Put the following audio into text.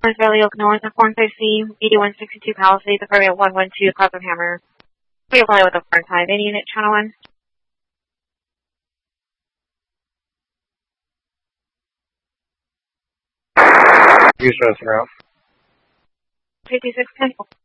North Valley Oak North, 4-5C, 8162 Palisades, apartment 112, Cloud Hammer. We apply with a 4-5, any unit, channel 1. Use Rose Route. 5610.